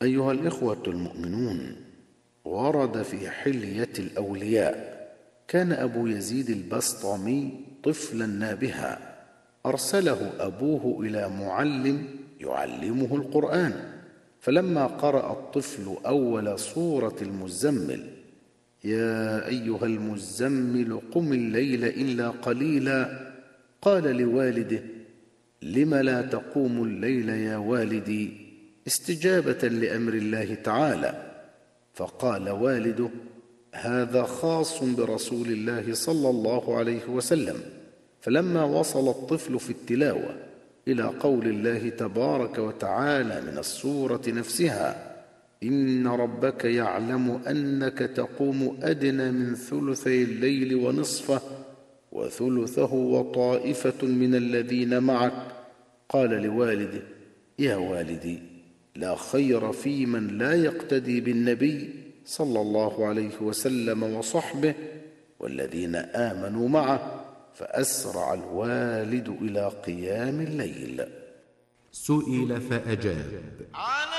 أيها الإخوة المؤمنون، ورد في حلية الأولياء: كان أبو يزيد البسطامي طفلا نابها، أرسله أبوه إلى معلم يعلمه القرآن، فلما قرأ الطفل أول سورة المزمل: يا أيها المزمل قم الليل إلا قليلا، قال لوالده: لم لا تقوم الليل يا والدي؟ استجابة لأمر الله تعالى. فقال والده: هذا خاص برسول الله صلى الله عليه وسلم. فلما وصل الطفل في التلاوة إلى قول الله تبارك وتعالى من السورة نفسها: إن ربك يعلم أنك تقوم أدنى من ثلثي الليل ونصفه وثلثه وطائفة من الذين معك، قال لوالده: يا والدي، لا خير في من لا يقتدي بالنبي صلى الله عليه وسلم وصحبه والذين آمنوا معه. فأسرع الوالد إلى قيام الليل. سئل فأجاب: